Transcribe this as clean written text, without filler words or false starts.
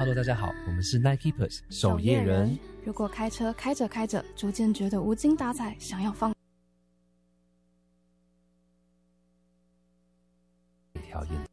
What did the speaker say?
Hello， 大家好，我们是 Night Keepers 守夜人。 如果开车开着开着，逐渐觉得无精打采，想要放一条烟。